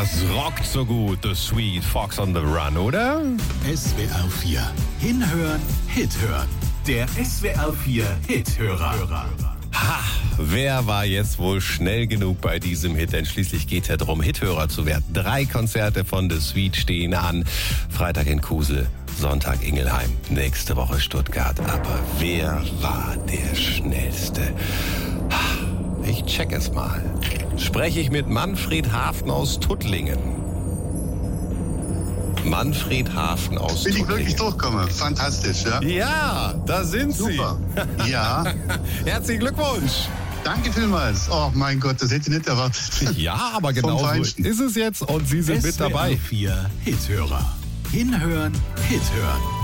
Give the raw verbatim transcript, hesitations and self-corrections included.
Das rockt so gut, The Sweet Fox on the Run, oder? S W R vier. Hinhören, Hit hören. Der S W R vier Hit-Hörer. Ha, wer war jetzt wohl schnell genug bei diesem Hit? Denn schließlich geht es ja darum, Hithörer zu werden. Drei Konzerte von The Sweet stehen an. Freitag in Kusel, Sonntag Ingelheim, nächste Woche Stuttgart. Aber wer war der Schnellste? Ich check es mal. Spreche ich mit Manfred Hafner aus Tuttlingen. Manfred Hafner aus Bin Tuttlingen. ich wirklich durchgekommen? Fantastisch, ja? Ja, da sind Super. Sie. Ja. Herzlichen Glückwunsch. Danke vielmals. Oh mein Gott, das hätte ich nicht erwartet. Ja, aber genau so Feinsten. ist es jetzt und Sie sind mit dabei. S W R vier Hit-Hörer. Hinhören, Hit hören.